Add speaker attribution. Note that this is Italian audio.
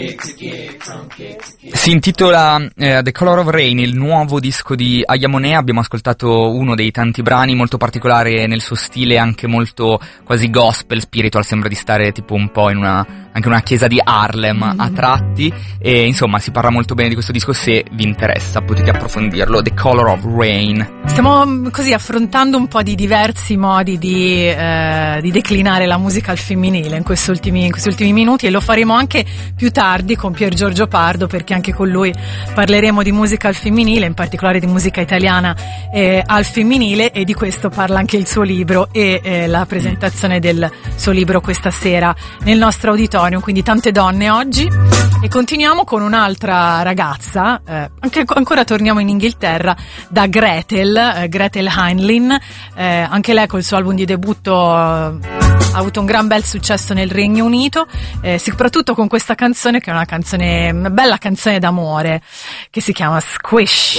Speaker 1: Si intitola The Color of Rain, il nuovo disco di Aya Monet. Abbiamo ascoltato uno dei tanti brani, molto particolare nel suo stile, anche molto quasi gospel, spiritual, sembra di stare tipo un po' in anche una chiesa di Harlem a tratti, e insomma si parla molto bene di questo disco. Se vi interessa potete approfondirlo. The Color of Rain.
Speaker 2: Stiamo così affrontando un po' di diversi modi di declinare la musica al femminile in questi ultimi minuti, e lo faremo anche più tardi con Pier Giorgio Pardo, perché anche con lui parleremo di musica al femminile, in particolare di musica italiana al femminile, e di questo parla anche il suo libro e la presentazione del suo libro questa sera nel nostro auditorium. Quindi tante donne oggi, e continuiamo con un'altra ragazza, ancora torniamo in Inghilterra, da Gretel Heinlein. Anche lei col suo album di debutto ha avuto un gran bel successo nel Regno Unito, soprattutto con questa canzone, che è una bella canzone d'amore, che si chiama Squish.